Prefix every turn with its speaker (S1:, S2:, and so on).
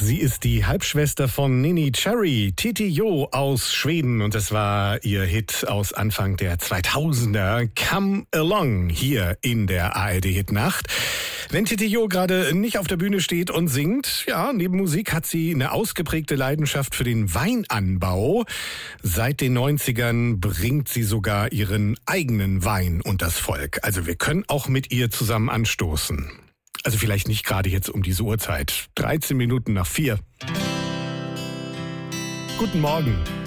S1: Sie ist die Halbschwester von Neneh Cherry, Titi Jo aus Schweden. Und das war ihr Hit aus Anfang der 2000er, Come Along, hier in der ARD-Hitnacht. Wenn Titi Jo gerade nicht auf der Bühne steht und singt, ja, neben Musik hat sie eine ausgeprägte Leidenschaft für den Weinanbau. Seit den 90ern bringt sie sogar ihren eigenen Wein unters Volk. Also wir können auch mit ihr zusammen anstoßen. Also vielleicht nicht gerade jetzt um diese Uhrzeit. 13 Minuten nach 4. Guten Morgen.